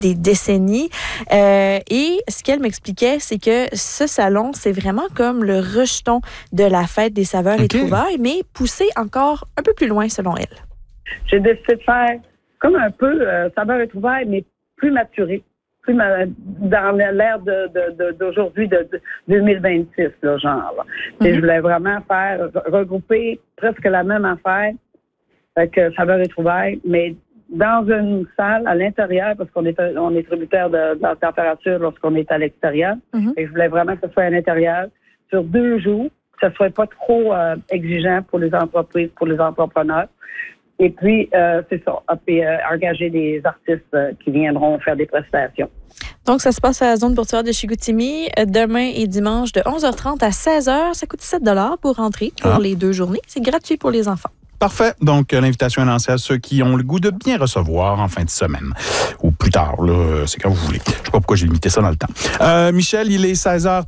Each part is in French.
des décennies. Et ce qu'elle m'expliquait, c'est que ce salon, c'est vraiment comme le rejeton de la fête des saveurs et trouvailles, mais poussé encore un peu plus loin, selon elle. J'ai décidé de faire comme un peu saveurs et trouvailles, mais plus maturé. Dans l'ère d'aujourd'hui, de 2026, là, genre. Là. Et je voulais vraiment regrouper presque la même affaire que saveurs et trouvailles, mais dans une salle à l'intérieur, parce qu'on est tributaire de la température lorsqu'on est à l'extérieur. Et je voulais vraiment que ce soit à l'intérieur sur 2 jours, que ce soit pas trop exigeant pour les entreprises, pour les entrepreneurs. Et puis, c'est ça, puis engager des artistes qui viendront faire des prestations. Donc, ça se passe à la zone portuaire de Chicoutimi demain et dimanche de 11h30 à 16h. Ça coûte 7 $ pour rentrer pour les 2 journées. C'est gratuit pour les enfants. Parfait. Donc, l'invitation est lancée à ceux qui ont le goût de bien recevoir en fin de semaine. Ou plus tard, là, c'est quand vous voulez. Je ne sais pas pourquoi j'ai limité ça dans le temps. Michel, il est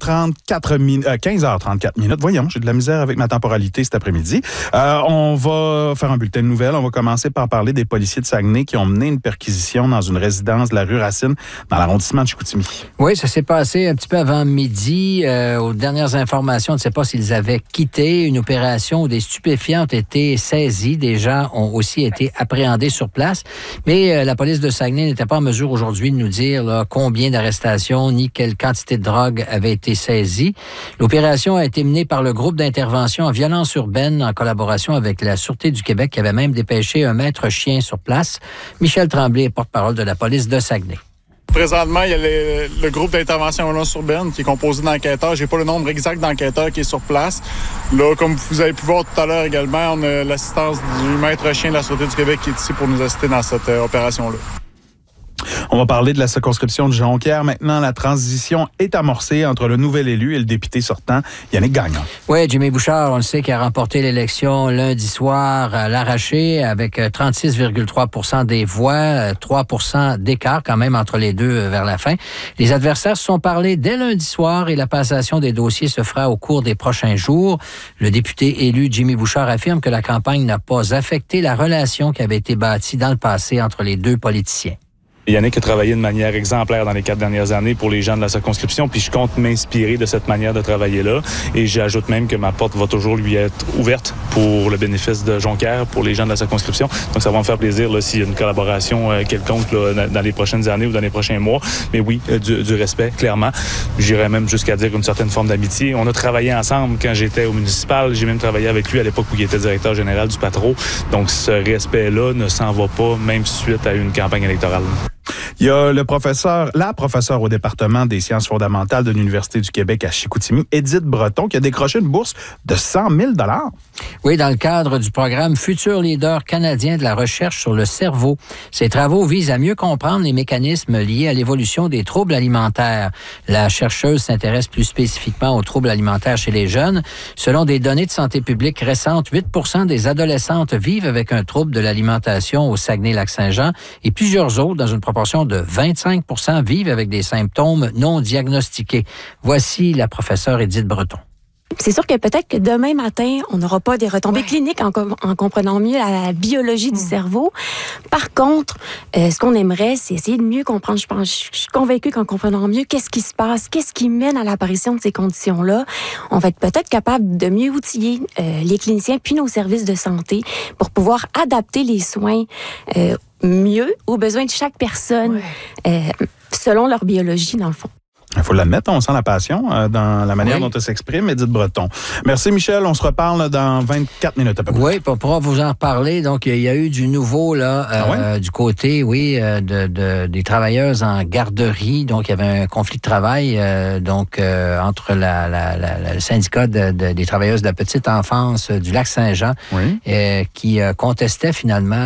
15h34 minutes. Voyons, j'ai de la misère avec ma temporalité cet après-midi. On va faire un bulletin de nouvelles. On va commencer par parler des policiers de Saguenay qui ont mené une perquisition dans une résidence de la rue Racine, dans l'arrondissement de Chicoutimi. Oui, ça s'est passé un petit peu avant midi. Aux dernières informations, on ne sait pas s'ils avaient quitté une opération où des stupéfiants ont été saisis. Des gens ont aussi été appréhendés sur place. Mais la police de Saguenay n'était pas en mesure aujourd'hui de nous dire là, combien d'arrestations ni quelle quantité de drogue avait été saisie. L'opération a été menée par le groupe d'intervention en violence urbaine en collaboration avec la Sûreté du Québec qui avait même dépêché un maître chien sur place. Michel Tremblay est porte-parole de la police de Saguenay. Présentement, il y a le groupe d'intervention en violence urbaine qui est composé d'enquêteurs. J'ai pas le nombre exact d'enquêteurs qui est sur place. Là, comme vous avez pu voir tout à l'heure également, on a l'assistance du maître chien de la Sûreté du Québec qui est ici pour nous assister dans cette opération-là. On va parler de la circonscription de Jonquière. Maintenant, la transition est amorcée entre le nouvel élu et le député sortant, Yannick Gagnon. Oui, Jimmy Bouchard, on le sait, qui a remporté l'élection lundi soir à l'arraché avec 36,3 % des voix, 3 % d'écart quand même entre les deux vers la fin. Les adversaires se sont parlé dès lundi soir et la passation des dossiers se fera au cours des prochains jours. Le député élu Jimmy Bouchard affirme que la campagne n'a pas affecté la relation qui avait été bâtie dans le passé entre les deux politiciens. Yannick a travaillé de manière exemplaire dans les 4 dernières années pour les gens de la circonscription, puis je compte m'inspirer de cette manière de travailler-là. Et j'ajoute même que ma porte va toujours lui être ouverte pour le bénéfice de Jonquière, pour les gens de la circonscription. Donc ça va me faire plaisir là, s'il y a une collaboration quelconque là, dans les prochaines années ou dans les prochains mois. Mais oui, du respect, clairement. J'irais même jusqu'à dire une certaine forme d'amitié. On a travaillé ensemble quand j'étais au municipal. J'ai même travaillé avec lui à l'époque où il était directeur général du Patro. Donc ce respect-là ne s'en va pas, même suite à une campagne électorale. Il y a la professeure au département des sciences fondamentales de l'Université du Québec à Chicoutimi, Édith Breton, qui a décroché une bourse de 100 000 $. Oui, dans le cadre du programme Futur Leader canadien de la recherche sur le cerveau. Ces travaux visent à mieux comprendre les mécanismes liés à l'évolution des troubles alimentaires. La chercheuse s'intéresse plus spécifiquement aux troubles alimentaires chez les jeunes. Selon des données de santé publique récentes, 8 % des adolescentes vivent avec un trouble de l'alimentation au Saguenay-Lac-Saint-Jean et plusieurs autres, dans une proportion de 25 % vivent avec des symptômes non diagnostiqués. Voici la professeure Édith Breton. C'est sûr que peut-être que demain matin, on n'aura pas des retombées cliniques en comprenant mieux la biologie du cerveau. Par contre, ce qu'on aimerait, c'est essayer de mieux comprendre. Je suis convaincue qu'en comprenant mieux qu'est-ce qui se passe, qu'est-ce qui mène à l'apparition de ces conditions-là, on va être peut-être capable de mieux outiller les cliniciens puis nos services de santé pour pouvoir adapter les soins mieux aux besoins de chaque personne selon leur biologie, dans le fond. Il faut l'admettre, on sent la passion dans la manière dont elle s'exprime, Édith Breton. Merci Michel, on se reparle dans 24 minutes à peu près. Oui, pour pouvoir vous en parler. Donc, il y a eu du nouveau là du côté, des travailleuses en garderie. Donc, il y avait un conflit de travail entre le syndicat des travailleuses de la petite enfance du Lac-Saint-Jean qui contestait finalement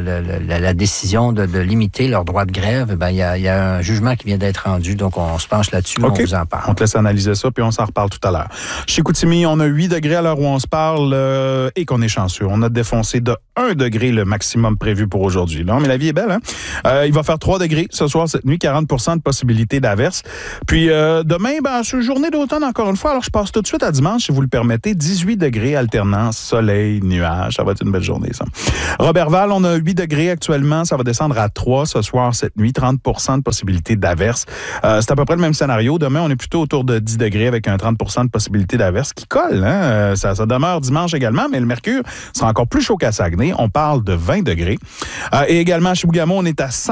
la décision de limiter leur droit de grève. Il y a un jugement qui vient d'être rendu. Donc, on se penche là-dessus, OK. on vous en parle. On te laisse analyser ça, puis on s'en reparle tout à l'heure. Chez Chicoutimi, on a 8 degrés à l'heure où on se parle et qu'on est chanceux. On a défoncé de 1 degré le maximum prévu pour aujourd'hui. Là, mais la vie est belle, hein? Il va faire 3 degrés ce soir, cette nuit, 40 de possibilité d'averse. Puis demain, c'est une journée d'automne encore une fois. Alors, je passe tout de suite à dimanche, si vous le permettez. 18 degrés, alternance, soleil, nuages. Ça va être une belle journée, ça. Robertval, on a 8 degrés actuellement. Ça va descendre à 3 ce soir, cette nuit. 30 de possibilité d'averse. C'est à peu près le même scénario. Demain, on est plutôt autour de 10 degrés avec un 30 de possibilité d'averse qui colle. Hein? Ça demeure dimanche également, mais le mercure sera encore plus chaud qu'à Saguenay. On parle de 20 degrés. Et également, à Chibougamau, on est à